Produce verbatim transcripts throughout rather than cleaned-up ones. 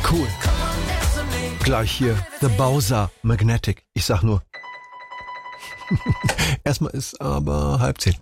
Cool. Gleich hier The Bowser Magnetic. Ich sag nur. Erstmal ist aber halb zehn.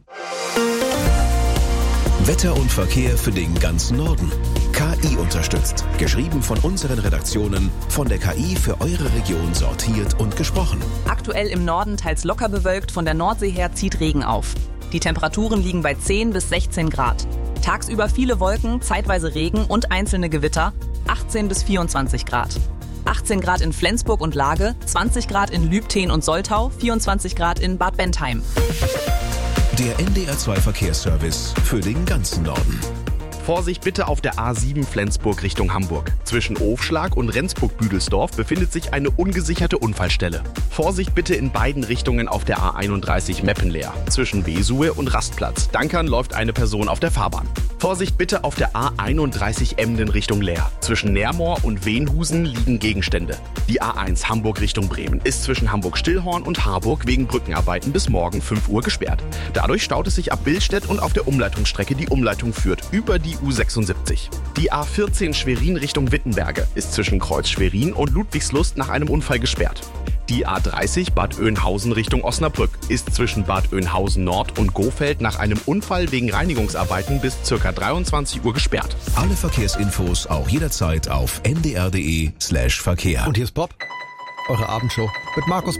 Wetter und Verkehr für den ganzen Norden. K I unterstützt. Geschrieben von unseren Redaktionen, von der K I für eure Region sortiert und gesprochen. Aktuell im Norden teils locker bewölkt, von der Nordsee her zieht Regen auf. Die Temperaturen liegen bei zehn bis sechzehn Grad. Tagsüber viele Wolken, zeitweise Regen und einzelne Gewitter, achtzehn bis vierundzwanzig Grad. achtzehn Grad in Flensburg und Lage, zwanzig Grad in Lübtheen und Soltau, vierundzwanzig Grad in Bad Bentheim. Der N D R zwei Verkehrsservice für den ganzen Norden. Vorsicht bitte auf der A sieben Flensburg Richtung Hamburg. Zwischen Ofschlag und Rendsburg-Büdelsdorf befindet sich eine ungesicherte Unfallstelle. Vorsicht bitte in beiden Richtungen auf der A einunddreißig Meppenleer. Zwischen Besuhe und Rastplatz. Dankern läuft eine Person auf der Fahrbahn. Vorsicht bitte auf der A einunddreißig Emden Richtung Leer. Zwischen Nermoor und Wenhusen liegen Gegenstände. Die A eins Hamburg Richtung Bremen ist zwischen Hamburg-Stillhorn und Harburg wegen Brückenarbeiten bis morgen fünf Uhr gesperrt. Dadurch staut es sich ab Billstedt und auf der Umleitungsstrecke die Umleitung führt über die U sechsundsiebzig. Die A vierzehn Schwerin Richtung Wittenberge ist zwischen Kreuz Schwerin und Ludwigslust nach einem Unfall gesperrt. Die A dreißig Bad Oeynhausen Richtung Osnabrück ist zwischen Bad Oeynhausen Nord und Gohfeld nach einem Unfall wegen Reinigungsarbeiten bis ca. dreiundzwanzig Uhr gesperrt. Alle Verkehrsinfos auch jederzeit auf n d r punkt d e slash Verkehr. Und hier ist Bob, eure Abendshow mit Markus